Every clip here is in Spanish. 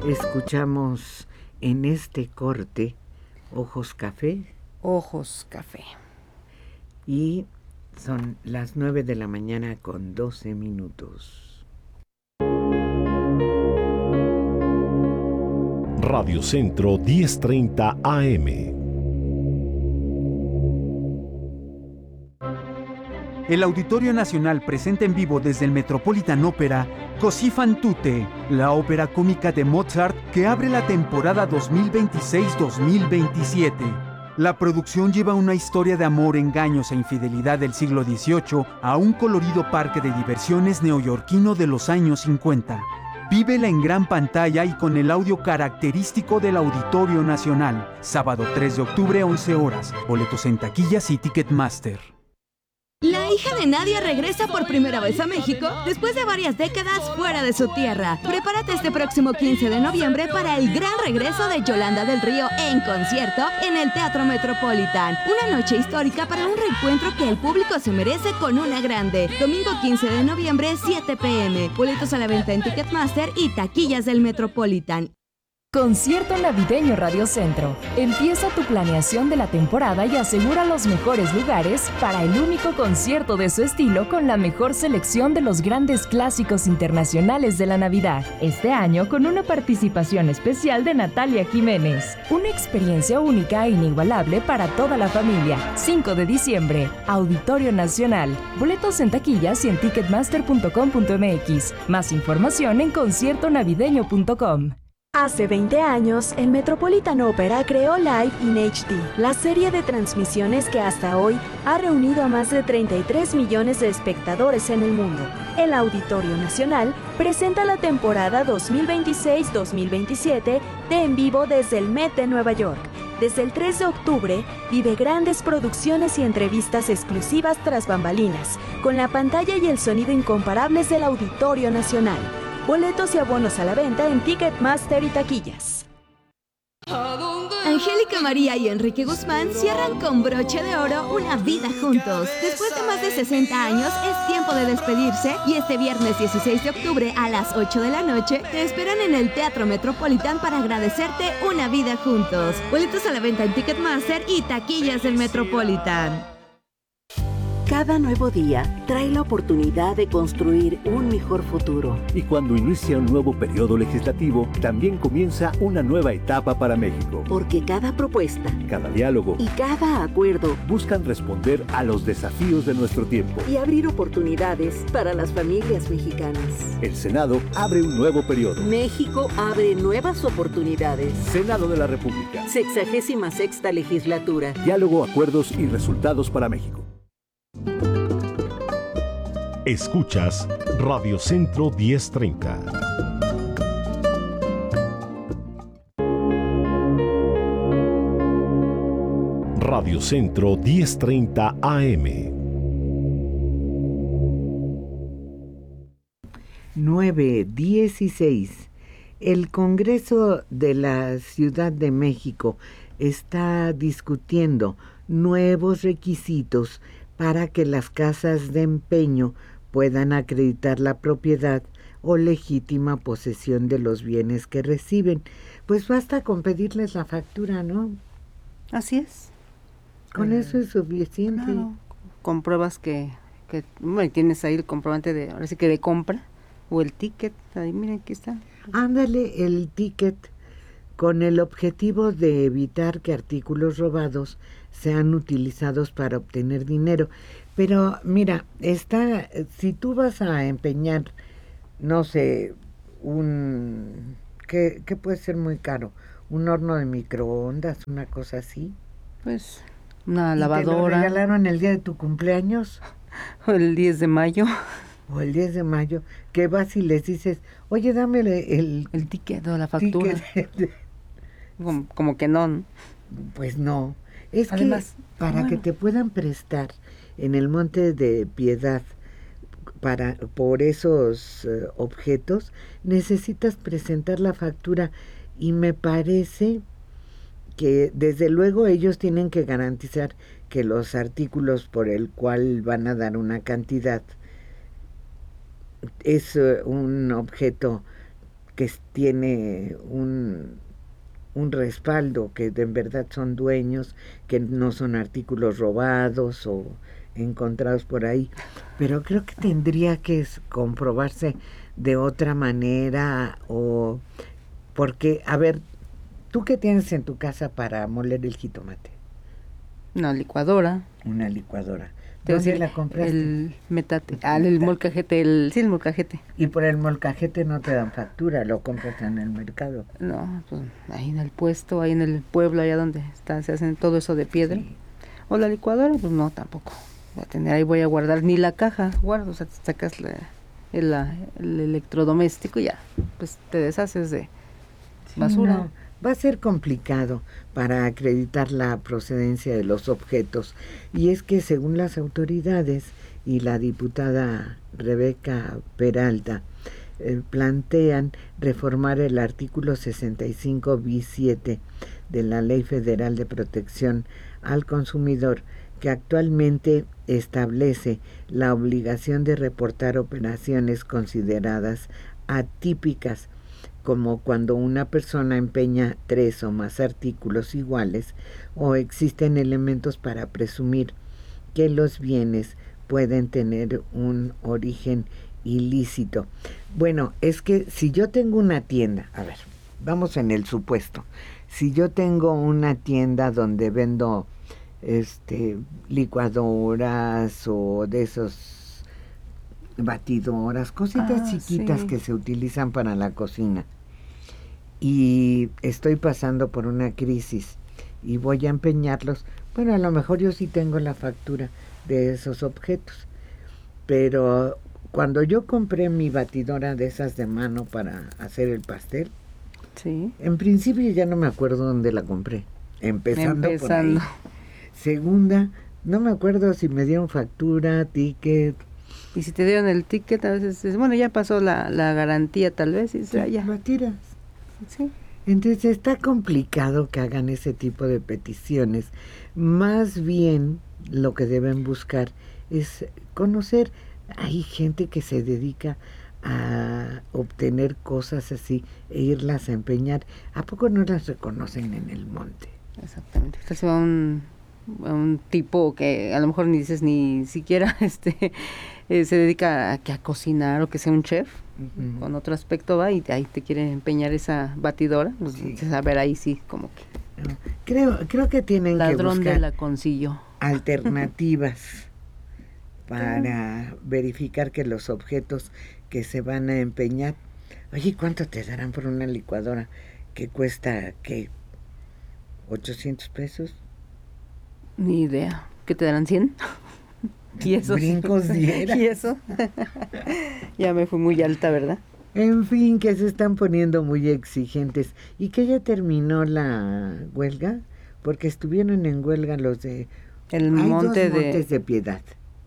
Escuchamos en este corte Ojos Café. Ojos Café. Y son las 9 de la mañana con 12 minutos. Radio Centro 1030 AM. El Auditorio Nacional presenta en vivo desde el Metropolitan Opera Così fan tutte, la ópera cómica de Mozart que abre la temporada 2026-2027. La producción lleva una historia de amor, engaños e infidelidad del siglo XVIII a un colorido parque de diversiones neoyorquino de los años 50. Vívela en gran pantalla y con el audio característico del Auditorio Nacional. Sábado 3 de octubre, 11 horas. Boletos en taquillas y Ticketmaster. La hija de Nadia regresa por primera vez a México después de varias décadas fuera de su tierra. Prepárate este próximo 15 de noviembre para el gran regreso de Yolanda del Río en concierto en el Teatro Metropolitan. Una noche histórica para un reencuentro que el público se merece con una grande. Domingo 15 de noviembre, 7 p.m. Boletos a la venta en Ticketmaster y taquillas del Metropolitan. Concierto Navideño Radio Centro. Empieza tu planeación de la temporada y asegura los mejores lugares para el único concierto de su estilo con la mejor selección de los grandes clásicos internacionales de la Navidad. Este año con una participación especial de Natalia Jiménez. Una experiencia única e inigualable para toda la familia. 5 de diciembre, Auditorio Nacional. Boletos en taquillas y en ticketmaster.com.mx. Más información en conciertonavideño.com. Hace 20 años, el Metropolitan Opera creó Live in HD, la serie de transmisiones que hasta hoy ha reunido a más de 33 millones de espectadores en el mundo. El Auditorio Nacional presenta la temporada 2026-2027 de En Vivo desde el Met de Nueva York. Desde el 3 de octubre, vive grandes producciones y entrevistas exclusivas tras bambalinas, con la pantalla y el sonido incomparables del Auditorio Nacional. Boletos y abonos a la venta en Ticketmaster y taquillas. Angélica María y Enrique Guzmán cierran con broche de oro una vida juntos. Después de más de 60 años, es tiempo de despedirse y este viernes 16 de octubre a las 8 de la noche te esperan en el Teatro Metropolitan para agradecerte una vida juntos. Boletos a la venta en Ticketmaster y taquillas del Metropolitan. Cada nuevo día trae la oportunidad de construir un mejor futuro. Y cuando inicia un nuevo periodo legislativo, también comienza una nueva etapa para México. Porque cada propuesta, cada diálogo y cada acuerdo buscan responder a los desafíos de nuestro tiempo y abrir oportunidades para las familias mexicanas. El Senado abre un nuevo periodo. México abre nuevas oportunidades. Senado de la República. 66ª legislatura. Diálogo, acuerdos y resultados para México. Escuchas Radio Centro 1030. Radio Centro 1030 AM. 9:16. El Congreso de la Ciudad de México está discutiendo nuevos requisitos para que las casas de empeño puedan acreditar la propiedad o legítima posesión de los bienes que reciben. Pues basta con pedirles la factura, ¿no? Así es. Con eso es suficiente. Claro, compruebas que bueno, tienes ahí el comprobante de, ahora sí que de compra, o el ticket, ahí miren, aquí está. Ándale, el ticket, con el objetivo de evitar que artículos robados sean utilizados para obtener dinero. Pero mira, si tú vas a empeñar, no sé, ¿qué puede ser muy caro? Un horno de microondas, una cosa así. Pues una lavadora. ¿Te lo regalaron el día de tu cumpleaños? O el 10 de mayo. O el 10 de mayo, que vas y les dices, oye, dame el ticket o la factura. Como que no. Pues no. Es además, que para que te puedan prestar en el Monte de Piedad por esos objetos, necesitas presentar la factura y me parece que desde luego ellos tienen que garantizar que los artículos por el cual van a dar una cantidad es un objeto que tiene un respaldo, que en verdad son dueños, que no son artículos robados o encontrados por ahí, pero creo que tendría que comprobarse de otra manera, o porque, a ver, ¿tú qué tienes en tu casa para moler el jitomate? Una licuadora. Una licuadora. ¿Dónde ¿Dónde la compraste? El metate. El molcajete, el molcajete. Y por el molcajete no te dan factura, lo compras en el mercado. No, pues ahí en el puesto, ahí en el pueblo, allá donde se hacen todo eso de piedra. Sí. O la licuadora, pues no, tampoco. Ahí voy a guardar, ni la caja guardo, o sea, sacas el electrodoméstico y ya, pues te deshaces de basura. No, va a ser complicado para acreditar la procedencia de los objetos, y es que según las autoridades y la diputada Rebeca Peralta plantean reformar el artículo 65 bis 7 de la Ley Federal de Protección al Consumidor, que actualmente establece la obligación de reportar operaciones consideradas atípicas, como cuando una persona empeña 3 o más artículos iguales o existen elementos para presumir que los bienes pueden tener un origen ilícito. Bueno, es que si yo tengo una tienda, a ver, vamos en el supuesto, si yo tengo una tienda donde vendo licuadoras o de esos batidoras, cositas chiquitas, sí, que se utilizan para la cocina, y estoy pasando por una crisis y voy a empeñarlos, bueno, a lo mejor yo sí tengo la factura de esos objetos, pero cuando yo compré mi batidora de esas de mano para hacer el pastel, sí, en principio ya no me acuerdo dónde la compré, empezando. Por ahí. Segunda, no me acuerdo si me dieron factura, ticket. Y si te dieron el ticket, a veces, bueno, ya pasó la garantía tal vez, y sí, ya lo tiras. Sí. Entonces está complicado que hagan ese tipo de peticiones. Más bien lo que deben buscar es conocer. Hay gente que se dedica a obtener cosas así e irlas a empeñar. ¿A poco no las reconocen en el monte? Exactamente. Usted se va a un tipo que a lo mejor ni dices ni siquiera se dedica a cocinar o que sea un chef, uh-huh, con otro aspecto va y ahí te quiere empeñar esa batidora, pues, sí, a ver ahí sí como que no, creo que tienen que buscar ladrón de la concillo alternativas para verificar que los objetos que se van a empeñar, oye, ¿cuánto te darán por una licuadora que cuesta qué? ¿800 pesos? Ni idea. ¿Qué te darán 100? ¿Y eso? Brincos dieras. ¿Y eso? Ya me fui muy alta, ¿verdad? En fin, que se están poniendo muy exigentes. ¿Y que ya terminó la huelga? Porque estuvieron en huelga los de... El monte de... Montes de Piedad.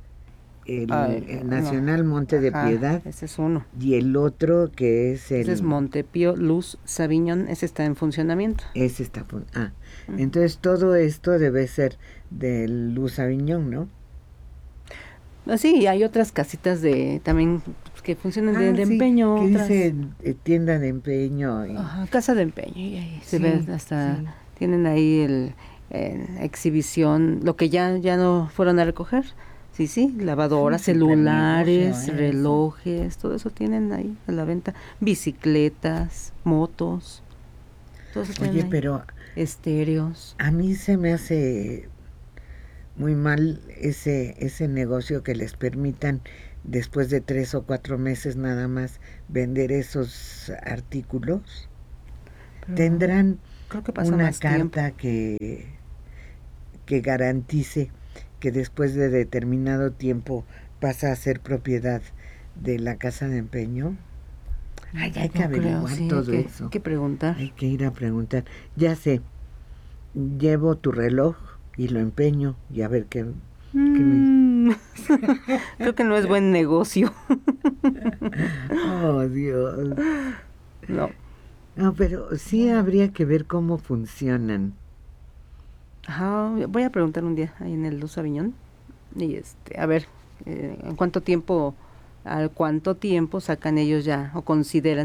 El Nacional Monte de Piedad. Ese es uno. Y el otro que es el... Ese es Montepío Luz Sabiñón, ese está en funcionamiento. Ese está... entonces todo esto debe ser del Luz Aviñón, ¿no? Sí, hay otras casitas de también que funcionan de sí, empeño. Que otras... dice tienda de empeño. Y... casa de empeño. Y ahí se ve hasta... Sí. Tienen ahí el exhibición, lo que ya no fueron a recoger. Sí, lavadoras, celulares, relojes, todo eso tienen ahí a la venta. Bicicletas, motos. Todo eso. Oye, pero... estéreos. A mí se me hace muy mal ese negocio que les permitan después de 3 o 4 meses nada más vender esos artículos. Pero tendrán creo que pasa una más carta tiempo que garantice que después de determinado tiempo pasa a ser propiedad de la casa de empeño. Ay, hay que averiguar todo eso. Hay que preguntar. Hay que ir a preguntar. Ya sé, llevo tu reloj y lo empeño y a ver qué me... Creo que no es buen negocio. Oh, Dios. No. No, pero sí habría que ver cómo funcionan. Ajá, voy a preguntar un día ahí en el Luz Aviñón y a ver al cuánto tiempo sacan ellos ya o consideran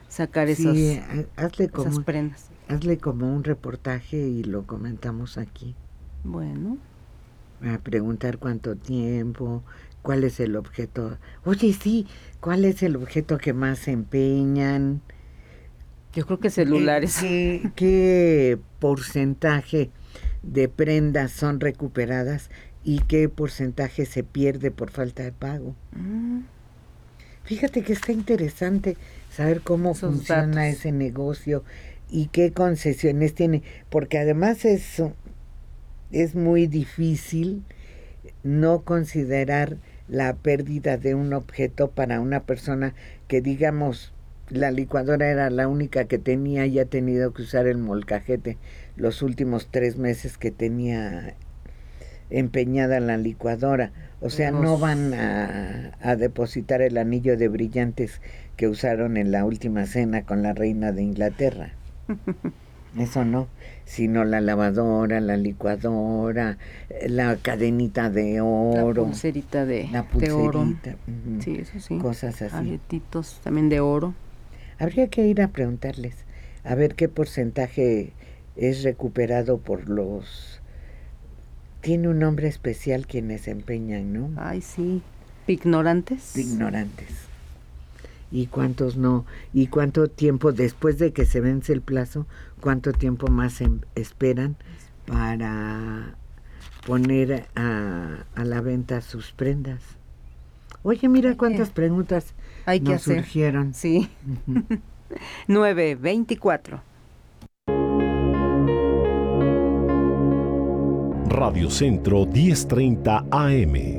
sacar sí, esas prendas. Hazle como un reportaje y lo comentamos aquí. Bueno. A preguntar cuánto tiempo, cuál es el objeto. Oye, sí, ¿cuál es el objeto que más se empeñan? Yo creo que celulares. ¿Qué porcentaje de prendas son recuperadas y qué porcentaje se pierde por falta de pago? Fíjate que está interesante saber cómo funciona ese negocio y qué concesiones tiene, porque además es muy difícil no considerar la pérdida de un objeto para una persona que, digamos, la licuadora era la única que tenía y ha tenido que usar el molcajete los últimos 3 meses que tenía empeñada la licuadora. O sea, no van a depositar el anillo de brillantes que usaron en la última cena con la reina de Inglaterra. Eso no, sino la lavadora, la licuadora, la cadenita de oro, la pulserita de oro. Sí, eso sí. Cosas así. Aretitos también de oro. Habría que ir a preguntarles, a ver qué porcentaje es recuperado por los... Tiene un nombre especial quienes empeñan, ¿no? Ay, sí. ¿Ignorantes? Ignorantes. ¿Y cuántos no? ¿Y cuánto tiempo después de que se vence el plazo, cuánto tiempo más esperan para poner a la venta sus prendas? Oye, mira cuántas preguntas nos surgieron. Sí. 9:24. Radio Centro 1030 AM.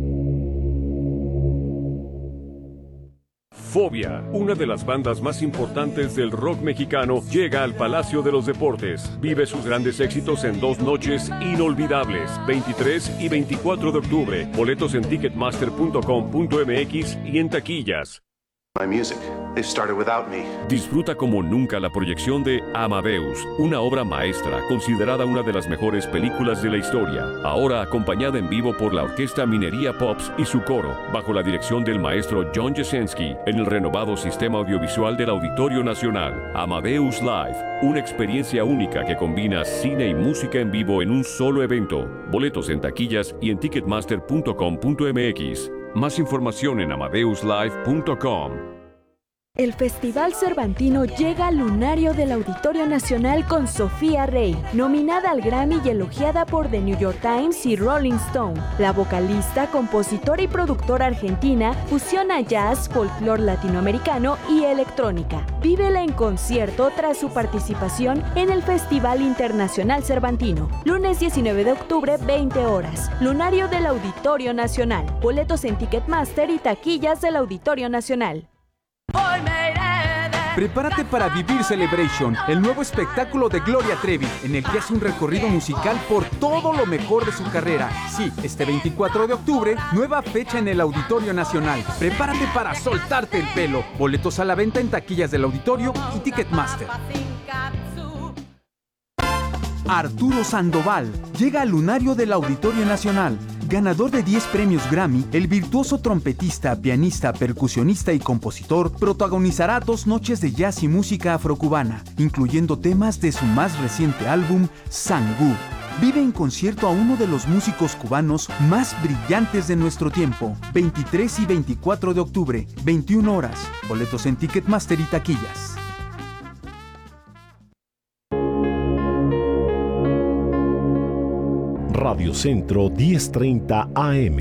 Fobia, una de las bandas más importantes del rock mexicano, llega al Palacio de los Deportes. Vive sus grandes éxitos en 2 noches inolvidables, 23 y 24 de octubre. Boletos en ticketmaster.com.mx y en taquillas. My music. They started without me. Disfruta como nunca la proyección de Amadeus, una obra maestra considerada una de las mejores películas de la historia. Ahora acompañada en vivo por la Orquesta Minería Pops y su coro, bajo la dirección del maestro John Jasenski, en el renovado sistema audiovisual del Auditorio Nacional. Amadeus Live, una experiencia única que combina cine y música en vivo en un solo evento. Boletos en taquillas y en ticketmaster.com.mx. Más información en amadeuslive.com. El Festival Cervantino llega al lunario del Auditorio Nacional con Sofía Rey, nominada al Grammy y elogiada por The New York Times y Rolling Stone. La vocalista, compositora y productora argentina fusiona jazz, folclore latinoamericano y electrónica. Vívela en concierto tras su participación en el Festival Internacional Cervantino. Lunes 19 de octubre, 20 horas. Lunario del Auditorio Nacional. Boletos en Ticketmaster y taquillas del Auditorio Nacional. Prepárate para Vivir Celebration, el nuevo espectáculo de Gloria Trevi, en el que hace un recorrido musical por todo lo mejor de su carrera. Sí, este 24 de octubre, nueva fecha en el Auditorio Nacional. Prepárate para soltarte el pelo. Boletos a la venta en taquillas del Auditorio y Ticketmaster. Arturo Sandoval llega al lunario del Auditorio Nacional. Ganador de 10 premios Grammy, el virtuoso trompetista, pianista, percusionista y compositor protagonizará 2 noches de jazz y música afrocubana, incluyendo temas de su más reciente álbum, Sangú. Vive en concierto a uno de los músicos cubanos más brillantes de nuestro tiempo. 23 y 24 de octubre, 21 horas. Boletos en Ticketmaster y taquillas. Radio Centro 1030 AM.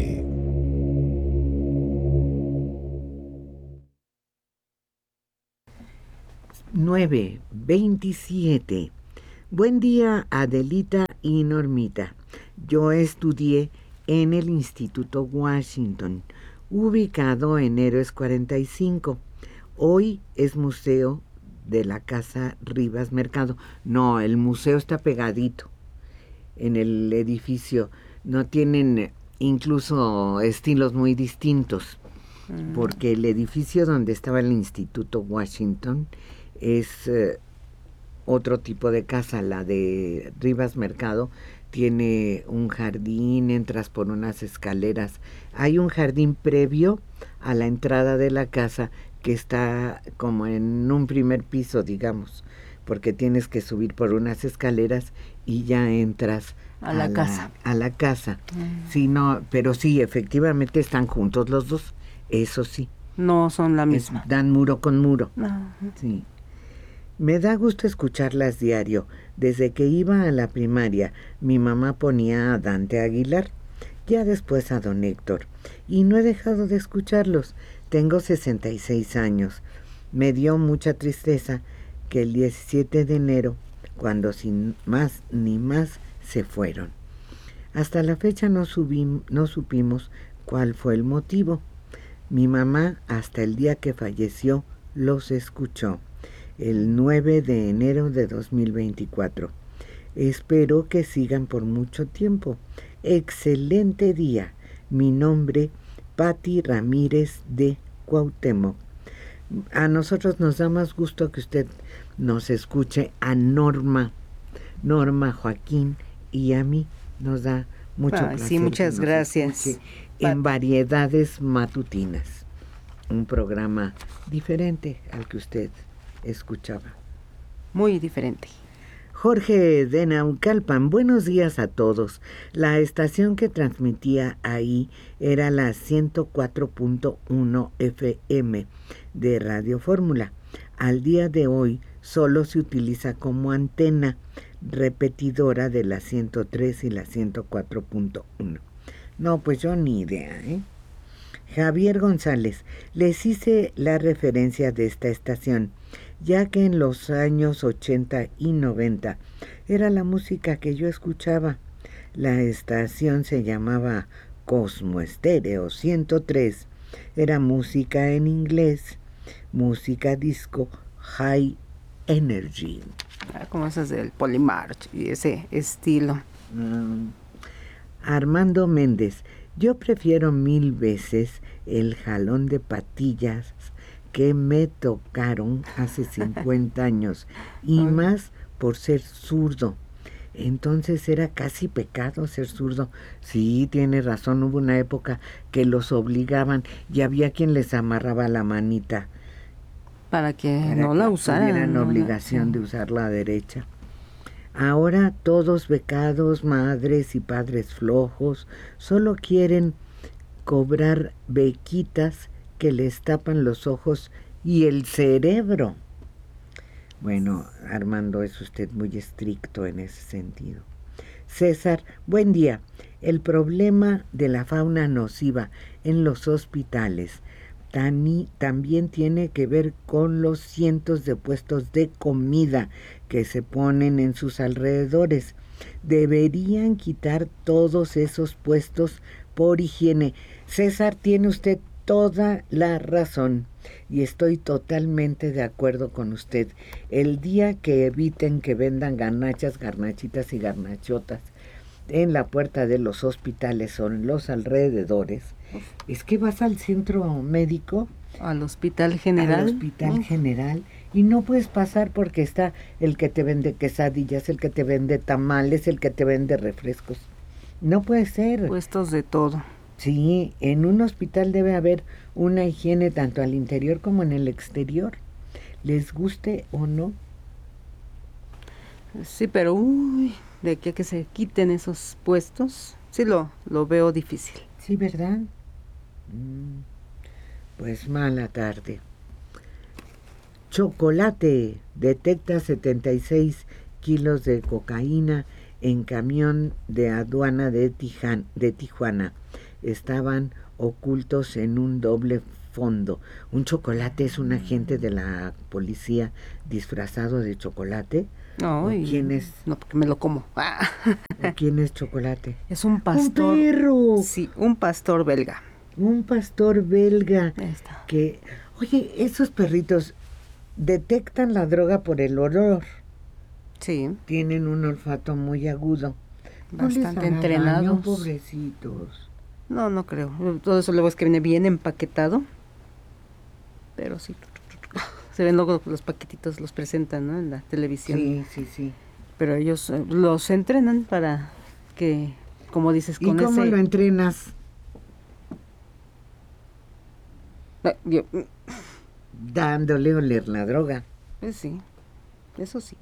Nueve 27. Buen día, Adelita y Normita. Yo estudié en el Instituto Washington, ubicado en Héroes 45. Hoy es museo de la Casa Rivas Mercado. No, el museo está pegadito en el edificio. No tienen incluso estilos muy distintos, porque el edificio donde estaba el Instituto Washington es otro tipo de casa. La de Rivas Mercado tiene un jardín, entras por unas escaleras. Hay un jardín previo a la entrada de la casa que está como en un primer piso, digamos, porque tienes que subir por unas escaleras y ya entras a la casa. A la casa. Sí, no, pero sí, efectivamente están juntos los dos, eso sí. No son la misma. Dan muro con muro. No. Sí. Me da gusto escucharlas diario. Desde que iba a la primaria, mi mamá ponía a Dante Aguilar, ya después a don Héctor, y no he dejado de escucharlos. Tengo 66 años. Me dio mucha tristeza que el 17 de enero, cuando sin más ni más se fueron. Hasta la fecha no supimos cuál fue el motivo. Mi mamá, hasta el día que falleció, los escuchó, el 9 de enero de 2024. Espero que sigan por mucho tiempo. Excelente día. Mi nombre, Patti Ramírez de Cuauhtémoc. A nosotros nos da más gusto que usted nos escuche, a Norma Joaquín, y a mí nos da mucho placer. Sí, muchas gracias. En Variedades Matutinas, un programa diferente al que usted escuchaba. Muy diferente. Jorge de Naucalpan, buenos días a todos. La estación que transmitía ahí era la 104.1 FM de Radio Fórmula. Al día de hoy solo se utiliza como antena repetidora de la 103 y la 104.1. No, pues yo ni idea, ¿eh? Javier González, les hice la referencia de esta estación, ya que en los años 80 y 90 era la música que yo escuchaba. La estación se llamaba Cosmo Estéreo 103. Era música en inglés, música disco, high energy. Como esas del Polymarch y ese estilo. Armando Méndez, yo prefiero 1000 veces el jalón de patillas que me tocaron hace 50 años, y más por ser zurdo. Entonces era casi pecado ser zurdo. Sí, tiene razón, hubo una época que los obligaban y había quien les amarraba la manita para que no la usaran. Tuvieran obligación de usar la derecha. Ahora todos becados, madres y padres flojos, solo quieren cobrar bequitas que les tapan los ojos y el cerebro. Bueno, Armando, es usted muy estricto en ese sentido. César, buen día. El problema de la fauna nociva en los hospitales también tiene que ver con los cientos de puestos de comida que se ponen en sus alrededores. Deberían quitar todos esos puestos por higiene. César, tiene usted toda la razón y estoy totalmente de acuerdo con usted. El día que eviten que vendan garnachas, garnachitas y garnachotas en la puerta de los hospitales o en los alrededores, es que vas al centro médico, al hospital general, y no puedes pasar porque está el que te vende quesadillas, el que te vende tamales, el que te vende refrescos. No puede ser. Puestos de todo. Sí, en un hospital debe haber una higiene tanto al interior como en el exterior, les guste o no. Sí, pero de que se quiten esos puestos, sí lo veo difícil. Sí, ¿verdad? Pues mala tarde. Chocolate detecta 76 kilos de cocaína en camión de aduana de Tijuana. Estaban ocultos en un doble fondo. Un chocolate es un agente de la policía disfrazado de chocolate. No, ¿quién es? No, porque me lo como. ¿Quién es chocolate? Es un pastor. ¡Un perro! Sí, un pastor belga. Un pastor belga. Ahí está. Que, oye, esos perritos detectan la droga por el olor. Sí. Tienen un olfato muy agudo. Bastante entrenados. Pobrecitos. No creo. Todo eso luego es que viene bien empaquetado. Pero sí. Se ven luego los paquetitos, los presentan, ¿no? En la televisión. Sí. Pero ellos los entrenan para que, como dices, con ¿y cómo lo entrenas? dándole a oler la droga. Pues sí, eso sí.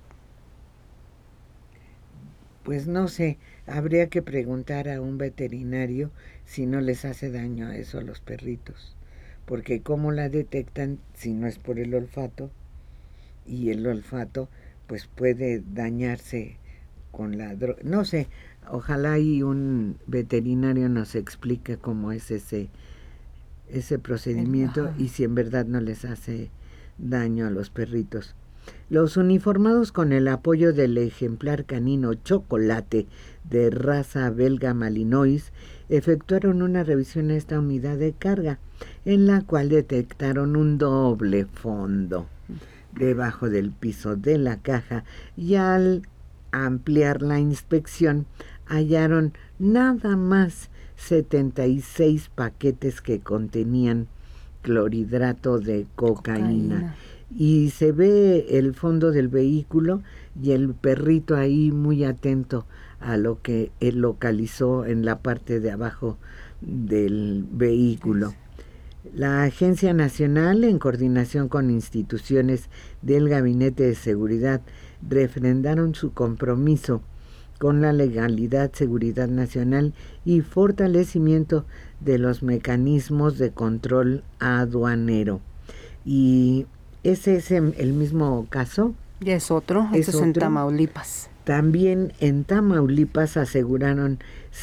Pues no sé, habría que preguntar a un veterinario si no les hace daño a eso a los perritos, porque cómo la detectan si no es por el olfato, y el olfato pues puede dañarse con la droga. No sé, ojalá y un veterinario nos explique cómo es ese procedimiento y si en verdad no les hace daño a los perritos. Los uniformados, con el apoyo del ejemplar canino Chocolate de raza belga Malinois, efectuaron una revisión a esta unidad de carga, en la cual detectaron un doble fondo debajo del piso de la caja, y al ampliar la inspección hallaron nada más 76 paquetes que contenían clorhidrato de cocaína. Y se ve el fondo del vehículo y el perrito ahí muy atento a lo que él localizó en la parte de abajo del vehículo. La Agencia Nacional, en coordinación con instituciones del Gabinete de Seguridad, refrendaron su compromiso con la legalidad, seguridad nacional y fortalecimiento de los mecanismos de control aduanero. Y ese es el mismo caso. Ya es otro, eso es en Tamaulipas. También en Tamaulipas aseguraron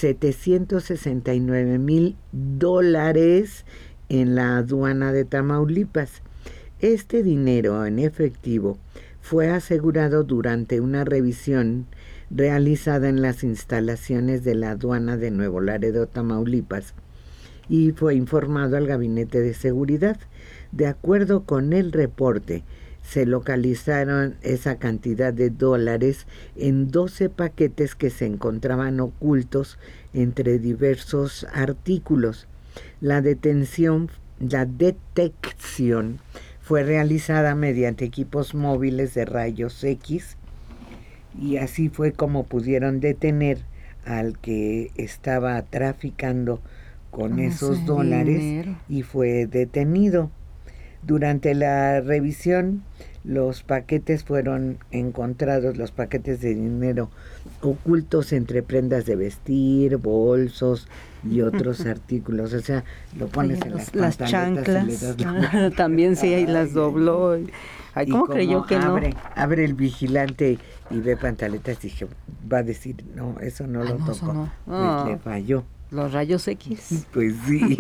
$769,000 en la aduana de Tamaulipas. Este dinero en efectivo fue asegurado durante una revisión realizada en las instalaciones de la aduana de Nuevo Laredo, Tamaulipas, y fue informado al Gabinete de Seguridad. De acuerdo con el reporte, se localizaron esa cantidad de dólares en 12 paquetes que se encontraban ocultos entre diversos artículos. La detección fue realizada mediante equipos móviles de rayos X, y así fue como pudieron detener al que estaba traficando con esos dólares dinero. Y fue detenido. Durante la revisión, los paquetes fueron encontrados, los paquetes de dinero ocultos entre prendas de vestir, bolsos y otros artículos. O sea, lo pones en las chanclas, y le das también sí, ahí las dobló. Ay, ¿cómo creyó que no? Abre el vigilante y ve pantaletas, dije, va a decir, no, eso no lo tocó. Eso no. Pues le falló. Los rayos X. Pues sí.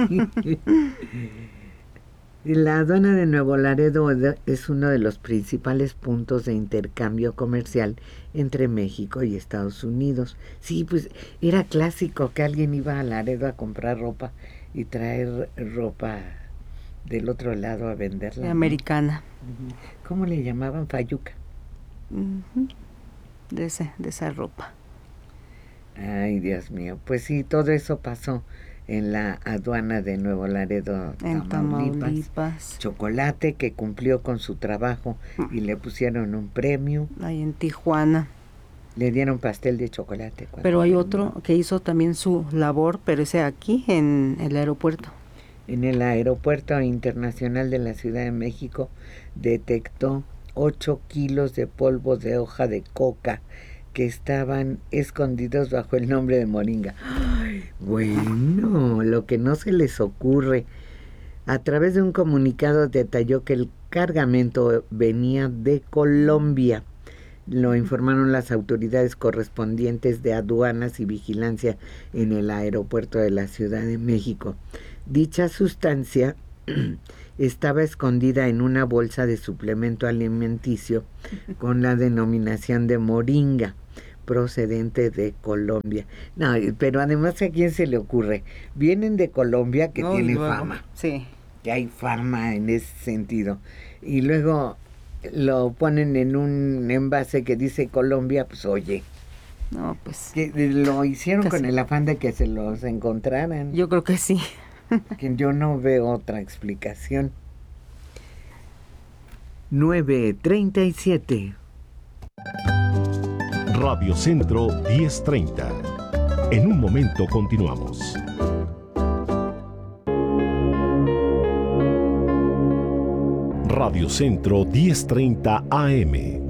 La aduana de Nuevo Laredo es uno de los principales puntos de intercambio comercial entre México y Estados Unidos. Sí, pues era clásico que alguien iba a Laredo a comprar ropa y traer ropa del otro lado a venderla. Americana. ¿No? ¿Cómo le llamaban? Fayuca. De esa ropa. Ay, Dios mío. Pues sí, todo eso pasó en la aduana de Nuevo Laredo, Tamaulipas. Chocolate, que cumplió con su trabajo y le pusieron un premio. Ahí en Tijuana. Le dieron pastel de chocolate. Pero hay otro que hizo también su labor, pero ese aquí en el aeropuerto. En el Aeropuerto Internacional de la Ciudad de México detectó 8 kilos de polvo de hoja de coca que estaban escondidos bajo el nombre de moringa. ¡Ay! Bueno, lo que no se les ocurre. A través de un comunicado detalló que el cargamento venía de Colombia. Lo informaron las autoridades correspondientes de aduanas y vigilancia en el aeropuerto de la Ciudad de México. Dicha sustancia estaba escondida en una bolsa de suplemento alimenticio con la denominación de moringa, procedente de Colombia. No, pero además, ¿a quién se le ocurre? Vienen de Colombia, que tiene fama. Sí. Que hay fama en ese sentido. Y luego lo ponen en un envase que dice Colombia, pues oye. No, pues. Que lo hicieron con el afán de que se los encontraran. Yo creo que sí. Que yo no veo otra explicación. 9:37. Radio Centro 1030. En un momento continuamos. Radio Centro 1030 AM.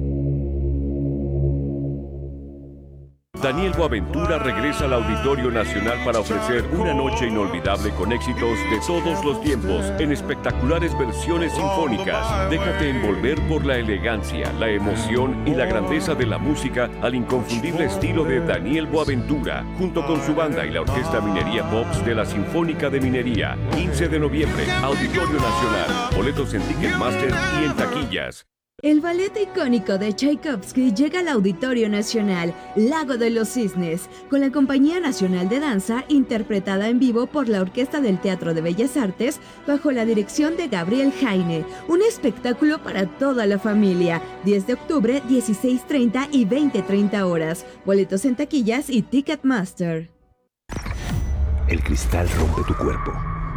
Daniel Boaventura regresa al Auditorio Nacional para ofrecer una noche inolvidable con éxitos de todos los tiempos en espectaculares versiones sinfónicas. Déjate envolver por la elegancia, la emoción y la grandeza de la música al inconfundible estilo de Daniel Boaventura, junto con su banda y la Orquesta Minería Pops de la Sinfónica de Minería. 15 de noviembre, Auditorio Nacional. Boletos en Ticketmaster y en taquillas. El ballet icónico de Tchaikovsky llega al Auditorio Nacional, Lago de los Cisnes, con la Compañía Nacional de Danza, interpretada en vivo por la Orquesta del Teatro de Bellas Artes, bajo la dirección de Gabriel Jaine. Un espectáculo para toda la familia. 10 de octubre, 16:30 y 20:30 horas. Boletos en taquillas y Ticketmaster. El cristal rompe tu cuerpo.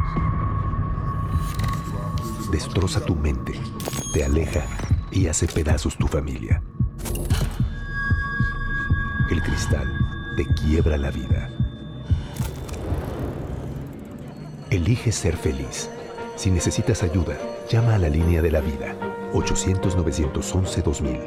Destroza tu mente. Te aleja y hace pedazos tu familia. El cristal te quiebra la vida. Elige ser feliz. Si necesitas ayuda, llama a la línea de la vida. 800-911-2000.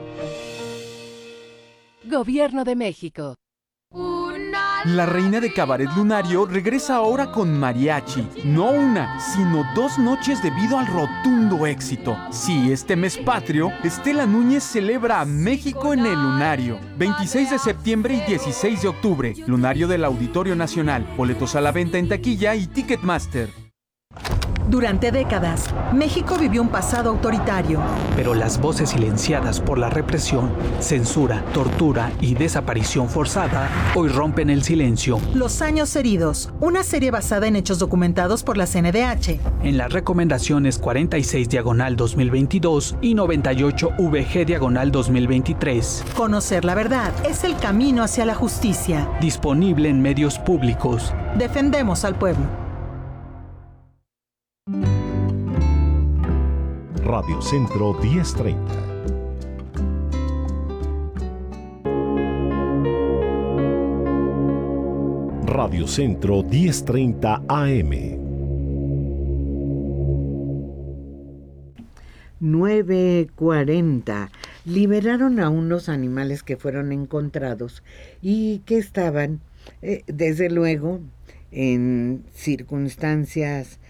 Gobierno de México. La reina de Cabaret Lunario regresa ahora con mariachi. No una, sino 2 noches debido al rotundo éxito. Sí, este mes patrio, Estela Núñez celebra a México en el Lunario. 26 de septiembre y 16 de octubre. Lunario del Auditorio Nacional. Boletos a la venta en taquilla y Ticketmaster. Durante décadas, México vivió un pasado autoritario. Pero las voces silenciadas por la represión, censura, tortura y desaparición forzada hoy rompen el silencio. Los años heridos, una serie basada en hechos documentados por la CNDH. En las recomendaciones 46/2022 y 98/VG/2023. Conocer la verdad es el camino hacia la justicia. Disponible en medios públicos. Defendemos al pueblo. Radio Centro 1030. Radio Centro 1030 AM. 9:40. Liberaron a unos animales que fueron encontrados y que estaban, desde luego, en circunstancias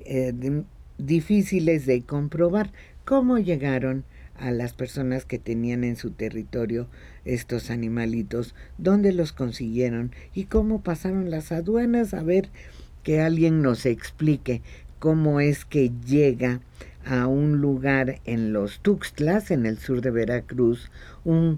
difíciles de comprobar. Cómo llegaron a las personas que tenían en su territorio estos animalitos, dónde los consiguieron y cómo pasaron las aduanas. A ver, que alguien nos explique cómo es que llega a un lugar en los Tuxtlas, en el sur de Veracruz, un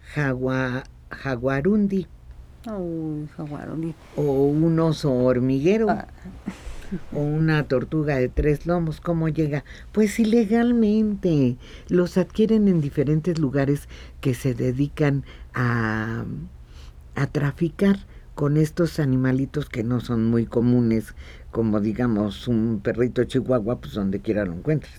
jaguarundi. Jaguarundi. O un oso hormiguero. O una tortuga de 3 lomos. ¿Cómo llega? Pues ilegalmente. Los adquieren en diferentes lugares que se dedican a traficar con estos animalitos que no son muy comunes, como digamos un perrito chihuahua, pues donde quiera lo encuentras.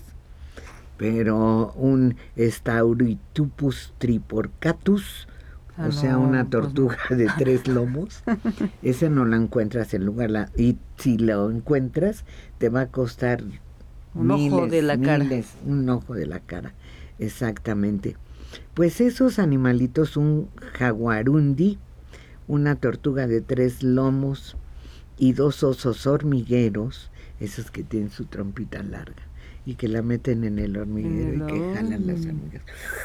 Pero un Stauritupus triporcatus, o sea, una tortuga de 3 lomos, ese no la encuentras en lugar, y si lo encuentras te va a costar un ojo de la cara. Un ojo de la cara, exactamente. Pues esos animalitos, un jaguarundi, una tortuga de 3 lomos y 2 osos hormigueros, esos que tienen su trompita larga y que la meten en el hormiguero y que jalan las hormigas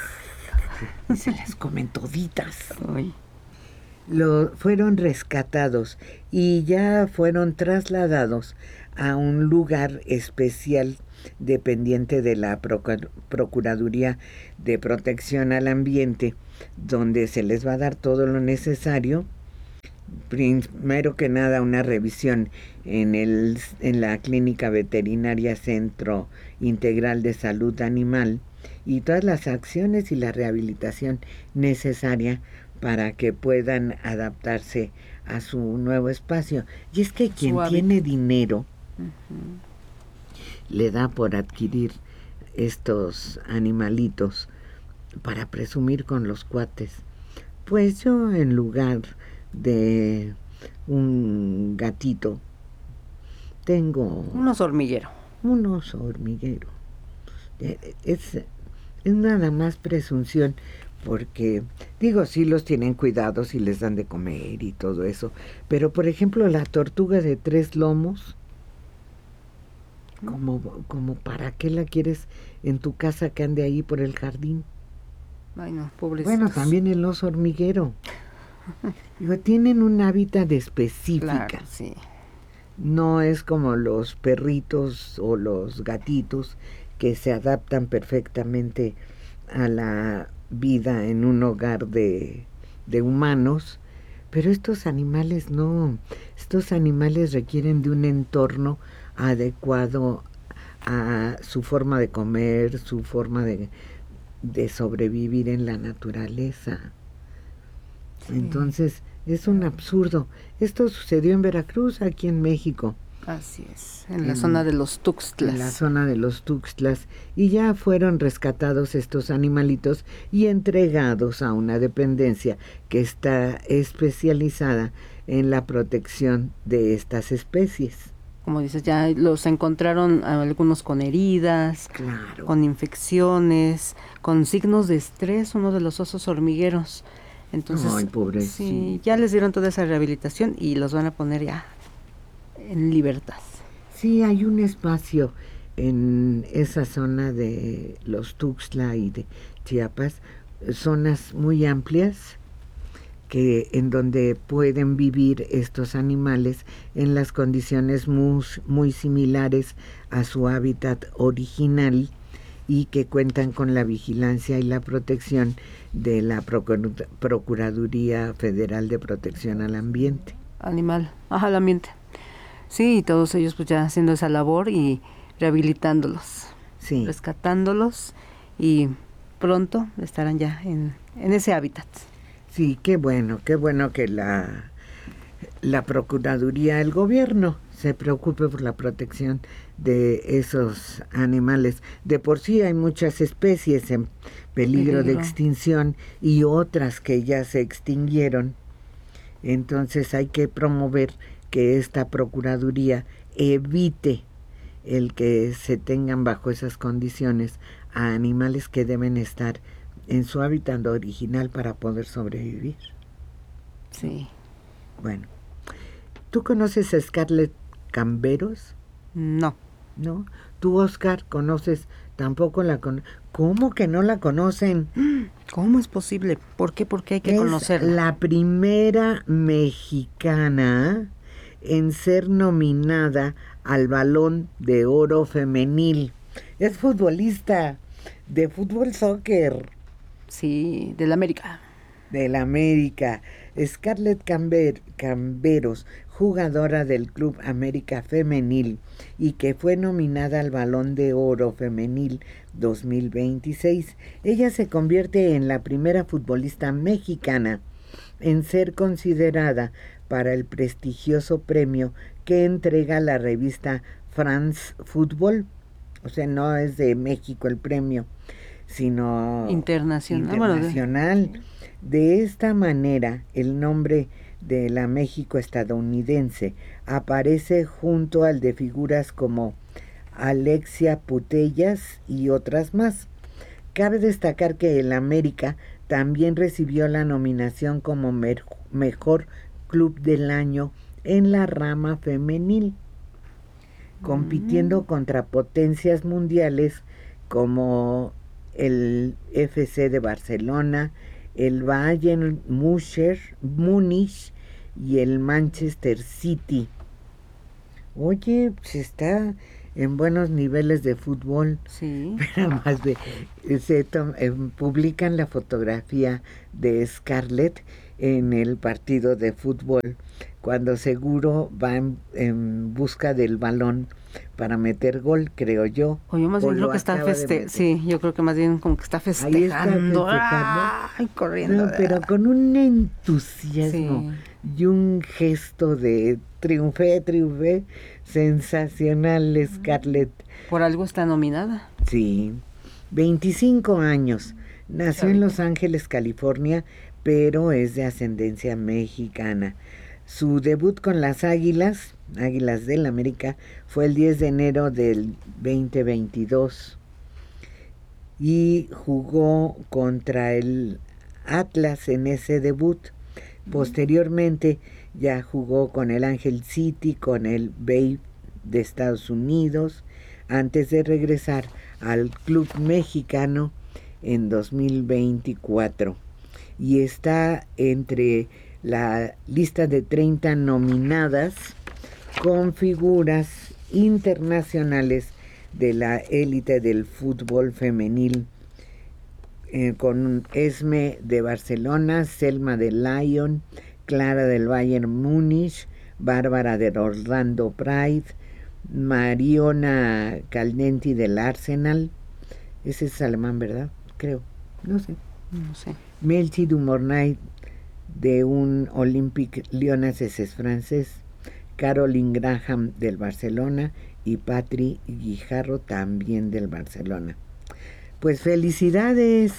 y se las comen toditas. Fueron rescatados y ya fueron trasladados a un lugar especial dependiente de la Procuraduría de Protección al Ambiente, donde se les va a dar todo lo necesario. Primero que nada, una revisión en la Clínica Veterinaria Centro Integral de Salud Animal y todas las acciones y la rehabilitación necesaria para que puedan adaptarse a su nuevo espacio. Y es que quien tiene dinero le da por adquirir estos animalitos para presumir con los cuates. Pues yo, en lugar de un gatito, tengo un oso hormiguero. Un oso hormiguero. Es nada más presunción, porque, digo, sí los tienen cuidados y les dan de comer y todo eso, pero por ejemplo la tortuga de 3 lomos, como para qué la quieres en tu casa que ande ahí por el jardín. Ay, no, pobrecitos. Bueno, también el oso hormiguero. Digo, tienen un hábitat específica. Claro, sí. No es como los perritos o los gatitos que se adaptan perfectamente a la vida en un hogar de humanos, pero estos animales no. Estos animales requieren de un entorno adecuado a su forma de comer, su forma de sobrevivir en la naturaleza. Sí. Entonces es un absurdo. Esto sucedió en Veracruz, aquí en México. Así es, en la zona de los Tuxtlas. En la zona de los Tuxtlas. Y ya fueron rescatados estos animalitos y entregados a una dependencia que está especializada en la protección de estas especies. Como dices, ya los encontraron algunos con heridas, claro, con infecciones, con signos de estrés, uno de los osos hormigueros. Entonces, ay, pobrecito. Sí, ya les dieron toda esa rehabilitación y los van a poner ya en libertad. Sí, hay un espacio en esa zona de los Tuxtla y de Chiapas, zonas muy amplias en donde pueden vivir estos animales en las condiciones muy similares a su hábitat original y que cuentan con la vigilancia y la protección de la Procuraduría Federal de Protección al Ambiente. Al ambiente. Sí, y todos ellos pues ya haciendo esa labor y rehabilitándolos, sí, rescatándolos, y pronto estarán ya en ese hábitat. Sí, qué bueno que la Procuraduría, el gobierno, se preocupe por la protección de esos animales. De por sí hay muchas especies en peligro de extinción y otras que ya se extinguieron. Entonces hay que promover que esta Procuraduría evite el que se tengan bajo esas condiciones a animales que deben estar en su hábitat original para poder sobrevivir. Sí. Bueno, ¿tú conoces a Scarlett Camberos? No. ¿No? ¿Tú, Oscar, conoces? Tampoco la conoces. ¿Cómo que no la conocen? ¿Cómo es posible? ¿Por qué? ¿Por qué hay que conocerla? Es la primera mexicana en ser nominada al Balón de Oro femenil. Es futbolista de fútbol soccer. Sí, del América. Del América. Scarlett Camberos, jugadora del Club América Femenil y que fue nominada al Balón de Oro Femenil 2026. Ella se convierte en la primera futbolista mexicana en ser considerada para el prestigioso premio que entrega la revista France Football. O sea, no es de México el premio, sino internacional. De esta manera, el nombre de la México estadounidense aparece junto al de figuras como Alexia Putellas y otras más. Cabe destacar que el América también recibió la nominación como mejor club del año en la rama femenil, compitiendo contra potencias mundiales como el FC de Barcelona, el Bayern Múnich y el Manchester City. Oye, pues está en buenos niveles de fútbol. Sí. Pero más publican la fotografía de Scarlett en el partido de fútbol, cuando seguro va en busca del balón para meter gol, creo yo. O yo más bien creo que está sí, yo creo que más bien como que está festejando. Ay, corriendo. No, pero con un entusiasmo y un gesto de triunfé, sensacional, Scarlett. Por algo está nominada. Sí, 25 años. Nació en Los Ángeles, California, pero es de ascendencia mexicana. Su debut con las Águilas del América, fue el 10 de enero del 2022. y jugó contra el Atlas en ese debut. Posteriormente ya jugó con el Angel City, con el Bay de Estados Unidos, antes de regresar al club mexicano en 2024. Y está entre la lista de 30 nominadas con figuras internacionales de la élite del fútbol femenil, con Esme de Barcelona, Selma de Lyon, Clara del Bayern Múnich, Bárbara de Orlando Pride, Mariona Caldenti del Arsenal, ese es alemán, ¿verdad? Creo, no sé. Melchi Dumornay de un Olympique Lyonnais, ese es francés, Caroline Graham del Barcelona y Patri Guijarro también del Barcelona. Pues felicidades,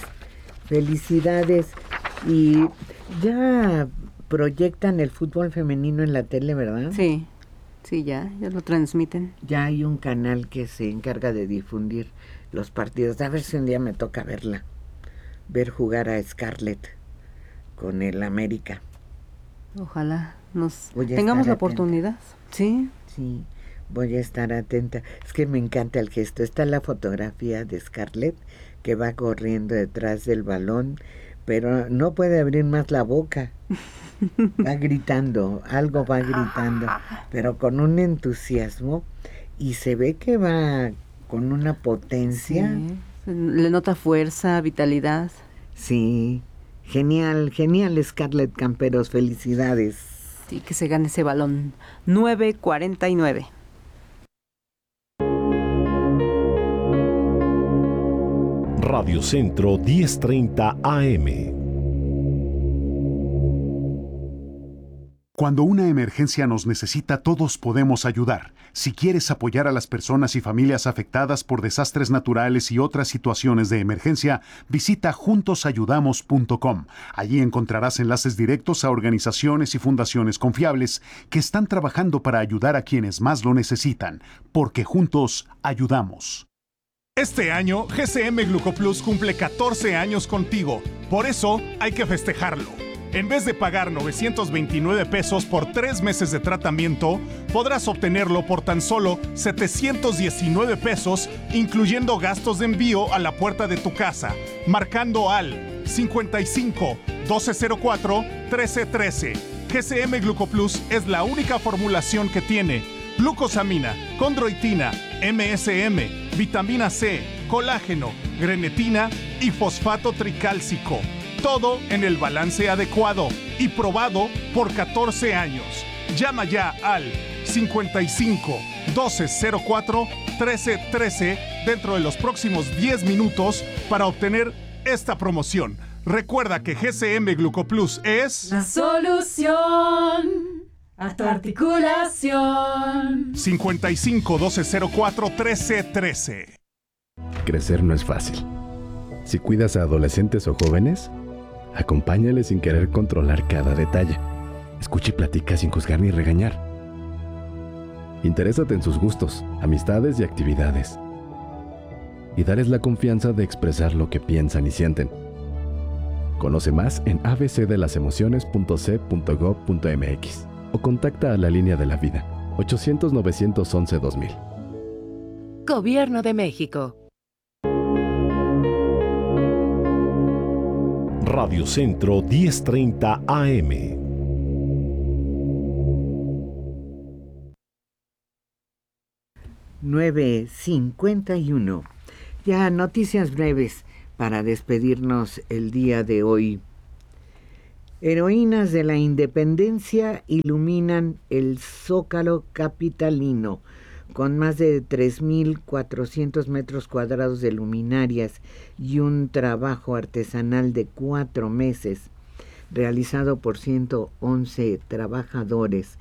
y ya proyectan el fútbol femenino en la tele, ¿verdad? Sí, ya lo transmiten. Ya hay un canal que se encarga de difundir los partidos. A ver si un día me toca ver jugar a Scarlett con el América. Ojalá tengamos la oportunidad. Sí, voy a estar atenta. Es que me encanta el gesto. Está la fotografía de Scarlett que va corriendo detrás del balón, pero no puede abrir más la boca. Va gritando, algo va gritando, pero con un entusiasmo, y se ve que va con una potencia. Sí, le nota fuerza, vitalidad. Sí, genial, Scarlett Camperos, felicidades. Sí, que se gane ese balón. 9:49. Radio Centro 1030 AM. Cuando una emergencia nos necesita, todos podemos ayudar. Si quieres apoyar a las personas y familias afectadas por desastres naturales y otras situaciones de emergencia, visita juntosayudamos.com. Allí encontrarás enlaces directos a organizaciones y fundaciones confiables que están trabajando para ayudar a quienes más lo necesitan, porque juntos ayudamos. Este año, GCM Glucoplus cumple 14 años contigo. Por eso, hay que festejarlo. En vez de pagar 929 pesos por 3 meses de tratamiento, podrás obtenerlo por tan solo 719 pesos, incluyendo gastos de envío a la puerta de tu casa, marcando al 55 1204 1313. GCM Glucoplus es la única formulación que tiene glucosamina, condroitina, MSM, vitamina C, colágeno, grenetina y fosfato tricálcico. Todo en el balance adecuado y probado por 14 años. Llama ya al 55 1204 1313 dentro de los próximos 10 minutos para obtener esta promoción. Recuerda que GCM Glucoplus es la solución a tu articulación. 55 1204 1313. Crecer no es fácil. Si cuidas a adolescentes o jóvenes, acompáñales sin querer controlar cada detalle. Escucha y platica sin juzgar ni regañar. Interésate en sus gustos, amistades y actividades. Y dales la confianza de expresar lo que piensan y sienten. Conoce más en abcdelasemociones.c.gov.mx o contacta a la Línea de la Vida, 800-911-2000. Gobierno de México. Radio Centro 1030 AM. (9:51). Ya noticias breves para despedirnos el día de hoy. Heroínas de la Independencia iluminan el Zócalo capitalino con más de 3.400 metros cuadrados de luminarias y un trabajo artesanal de 4 meses realizado por 111 trabajadores.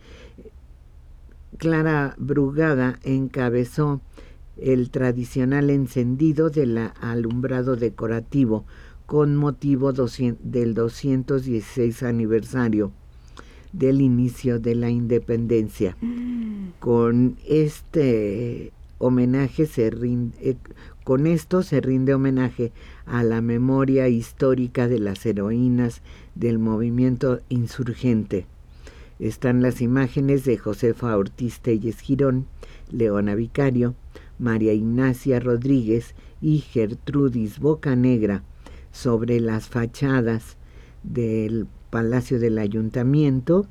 Clara Brugada encabezó el tradicional encendido del alumbrado decorativo con motivo del 216 aniversario del inicio de la independencia. Con este homenaje Con esto se rinde homenaje a la memoria histórica de las heroínas del movimiento insurgente. Están las imágenes de Josefa Ortiz Telles Girón, Leona Vicario, María Ignacia Rodríguez y Gertrudis Bocanegra sobre las fachadas del Palacio del Ayuntamiento,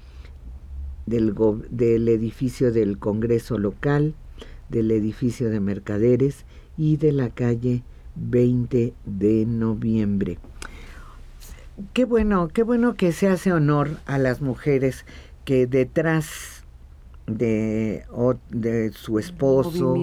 del edificio del Congreso local, del edificio de Mercaderes y de la calle 20 de noviembre. Qué bueno que se hace honor a las mujeres que detrás de su esposo,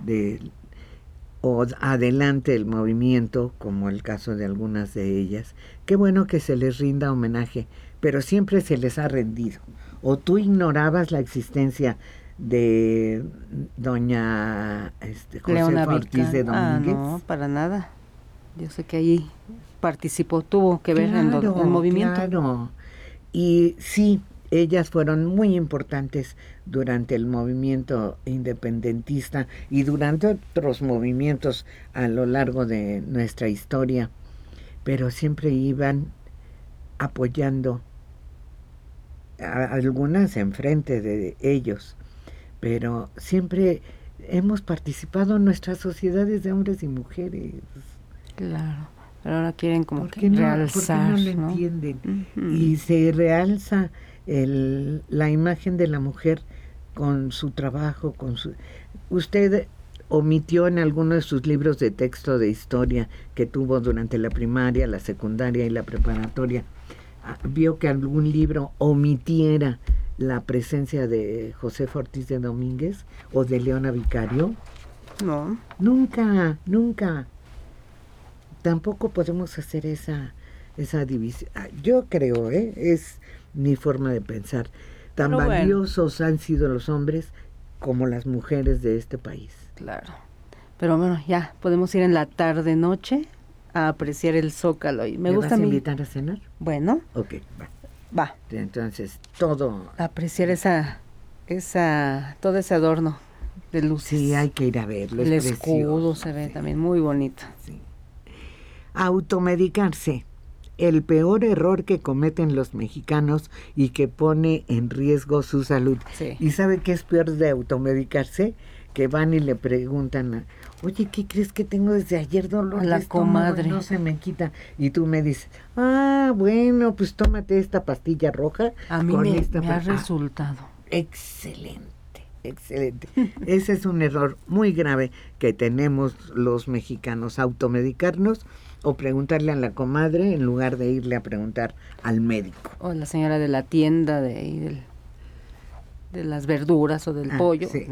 o adelante del movimiento, como el caso de algunas de ellas. Qué bueno que se les rinda homenaje, pero siempre se les ha rendido. ¿O tú ignorabas la existencia de doña Josefa Ortiz de Domínguez? No, para nada. Yo sé que ahí participó, tuvo que ver en el movimiento. Claro, y sí, ellas fueron muy importantes durante el movimiento independentista y durante otros movimientos a lo largo de nuestra historia, pero siempre iban apoyando a algunas enfrente de ellos, pero siempre hemos participado en nuestras sociedades de hombres y mujeres. Claro, pero ahora quieren como que realzar, ¿por qué no lo entienden? Y se realza la imagen de la mujer con su trabajo, Usted omitió en alguno de sus libros de texto de historia que tuvo durante la primaria, la secundaria y la preparatoria, vio que algún libro omitiera la presencia de Josefa Ortiz de Domínguez o de Leona Vicario. No. Nunca. Tampoco podemos hacer esa división. Yo creo, es mi forma de pensar. Tan pero valiosos han sido los hombres como las mujeres de este país. Claro. Pero bueno, ya podemos ir en la tarde-noche a apreciar el Zócalo. Y me gusta vas a invitar a cenar? Bueno. Ok, va. Entonces, todo... Apreciar todo ese adorno de luces. Sí, hay que ir a verlo. El escudo se ve también muy bonito. Sí. Automedicarse. El peor error que cometen los mexicanos y que pone en riesgo su salud. Sí. ¿Y sabe qué es peor de automedicarse? Que van y le preguntan, oye, ¿qué crees que tengo desde ayer dolor de estómago? Comadre. No se me quita. Y tú me dices, bueno, pues tómate esta pastilla roja. A mí me ha resultado. Excelente. Ese es un error muy grave que tenemos los mexicanos, automedicarnos o preguntarle a la comadre en lugar de irle a preguntar al médico. O la señora de la tienda de las verduras o del pollo. Sí.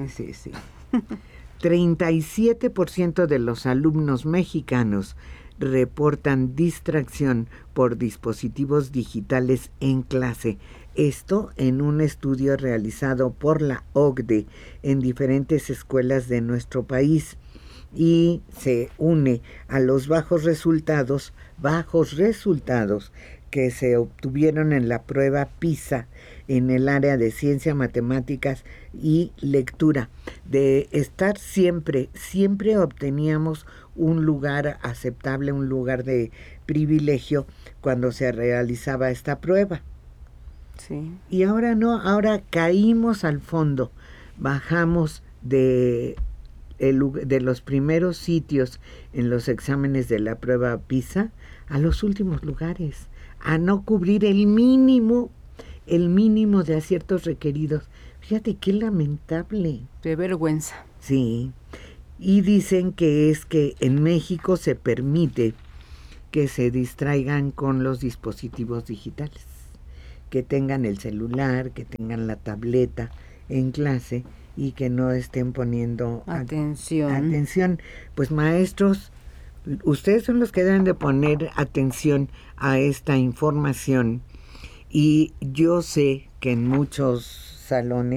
37% de los alumnos mexicanos reportan distracción por dispositivos digitales en clase. Esto en un estudio realizado por la OCDE en diferentes escuelas de nuestro país y se une a los bajos resultados que se obtuvieron en la prueba PISA en el área de ciencia, matemáticas y lectura. De estar siempre obteníamos un lugar aceptable, un lugar de privilegio cuando se realizaba esta prueba. Sí. Y ahora no, ahora caímos al fondo, bajamos de los primeros sitios en los exámenes de la prueba PISA a los últimos lugares, a no cubrir el mínimo de aciertos requeridos. Fíjate qué lamentable. De vergüenza. Sí. Y dicen que es que en México se permite que se distraigan con los dispositivos digitales, que tengan el celular, que tengan la tableta en clase y que no estén poniendo atención. Pues maestros, ustedes son los que deben de poner atención a esta información y yo sé que en muchos salones